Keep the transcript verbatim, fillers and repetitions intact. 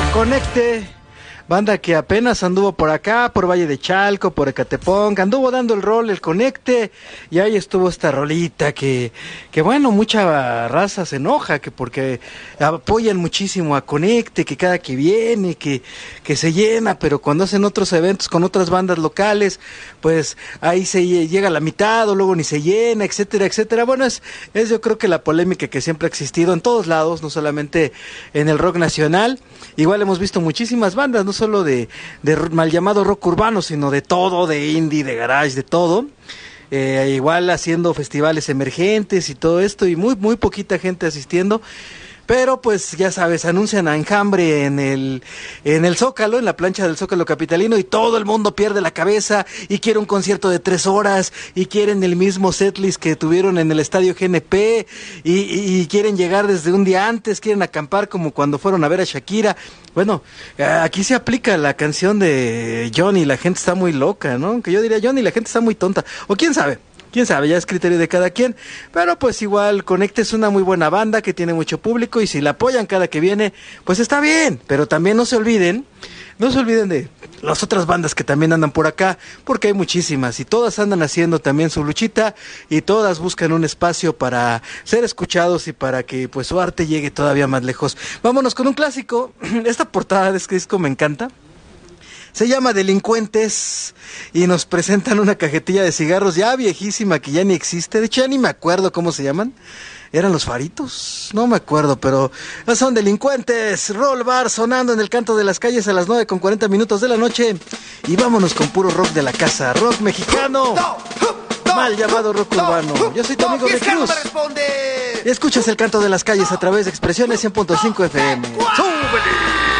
Conecte, banda que apenas anduvo por acá, por Valle de Chalco, por Ecatepong, anduvo dando el rol, el Conecte, y ahí estuvo esta rolita que, que bueno, mucha raza se enoja, que porque apoyan muchísimo a Conecte, que cada que viene, que, que se llena, pero cuando hacen otros eventos con otras bandas locales, pues ahí se llega a la mitad, o luego ni se llena, etcétera, etcétera. Bueno, es, es yo creo que la polémica que siempre ha existido en todos lados, no solamente en el rock nacional. Igual hemos visto muchísimas bandas, no solo de, de mal llamado rock urbano, sino de todo, de indie, de garage, de todo. Eh, igual haciendo festivales emergentes y todo esto, y muy, muy poquita gente asistiendo. Pero pues ya sabes, anuncian a Enjambre en el en el Zócalo, en la plancha del Zócalo capitalino, y todo el mundo pierde la cabeza y quiere un concierto de tres horas y quieren el mismo setlist que tuvieron en el estadio G N P y, y, y quieren llegar desde un día antes, quieren acampar como cuando fueron a ver a Shakira. Bueno, aquí se aplica la canción de Johnny, la gente está muy loca, ¿no? Que yo diría, Johnny, la gente está muy tonta, o quién sabe. Quién sabe, ya es criterio de cada quien, pero pues igual Conecte es una muy buena banda que tiene mucho público y si la apoyan cada que viene, pues está bien, pero también no se olviden, no se olviden de las otras bandas que también andan por acá, porque hay muchísimas y todas andan haciendo también su luchita y todas buscan un espacio para ser escuchados y para que pues su arte llegue todavía más lejos. Vámonos con un clásico, esta portada de este disco me encanta. Se llama Delincuentes y nos presentan una cajetilla de cigarros ya viejísima que ya ni existe. De hecho ya ni me acuerdo cómo se llaman. ¿Eran los Faritos? No me acuerdo, pero son Delincuentes. Roll Bar sonando en el canto de las calles a las nueve con cuarenta minutos de la noche. Y vámonos con puro rock de la casa. Rock mexicano. Mal llamado rock urbano. Yo soy tu amigo de Cruz. Y escuchas el canto de las calles a través de Expresiones cien punto cinco F M. ¡Súbele!